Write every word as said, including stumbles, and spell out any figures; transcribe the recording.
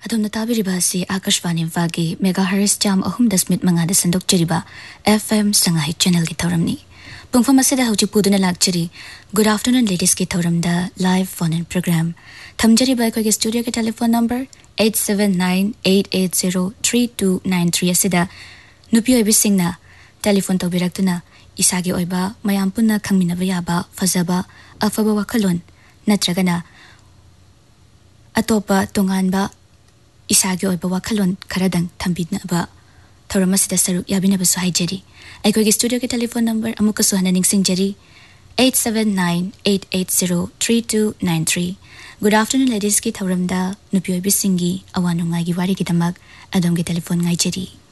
ꯑꯗꯣꯝꯅ ꯇꯥꯕꯤꯔꯤꯕ ꯑꯁꯤ ꯑꯥꯀꯥꯁꯕꯥꯅꯤ ꯏꯝꯐꯥꯜꯒꯤ ꯃꯦꯒꯥꯍꯔꯁ ꯆꯥꯝ ꯑꯍꯨꯝ ꯗꯁꯃꯤꯠ ꯃꯉꯥꯗ ꯁꯟꯗꯣꯛꯆꯔꯤꯕ ꯑꯦꯐ ꯑꯦꯝ ꯁꯉꯥꯏ ꯆꯦꯅꯦꯜꯒꯤ ꯊꯧꯔꯝꯅꯤ ꯄꯨꯡꯐꯝ ꯑꯁꯤꯗ ꯍꯧꯖꯤꯛ ꯄꯨꯗꯨꯅ ꯂꯥꯛꯆꯔꯤ ꯒꯨꯗ ꯑꯥꯐꯇꯔꯅꯨꯟ ꯂꯦꯗꯤꯁꯀꯤ ꯊꯧꯔꯝꯗ ꯂꯥꯏꯚ ꯐꯣꯟ ꯏꯟ ꯄ꯭रोग्राꯝ ꯊꯝꯖꯔꯤꯕ ꯑꯩꯈꯣꯏꯒꯤ ꯁ꯭ꯇꯨꯗꯤꯑꯣꯒꯤ telephone number eight seven nine eight eight zero three two nine three ꯑꯁꯤꯗ ꯅꯨꯄꯤ ꯑꯣꯏꯕꯤꯁꯤꯡꯅ ꯇꯦꯂꯤꯐꯣꯟ ꯇꯧꯕꯤꯔꯛꯇꯨꯅ ꯏꯁꯥꯒꯤ ꯑꯣꯏꯕ ꯃꯌꯥꯝ ꯄꯨꯟꯅ ꯈꯪꯃꯤꯟꯅꯕ ꯌꯥꯕ ꯐꯖꯕ ꯑꯐꯕ ꯋꯥꯈꯜꯂꯣꯟ ꯅꯠꯇ꯭ꯔꯒꯅ ꯑꯇꯣꯞꯄ ꯇꯣꯉꯥꯟꯕ इसागे ओइबा वाखलोन खरदंग थंबिनबा थौरम असिदा सरुक याबिनबसु हाइजरी अइखोगी स्टूडियो के टेलीफोन नंबर अमुकसु हना निंगसिंगजरी eight seven nine eight eight zero three two nine three good afternoon ladies की थौरमदा नुपी ओइबिसिंगी अवानुंगाई गी वारी की दमक अदोम के टेलीफोन गाइजरी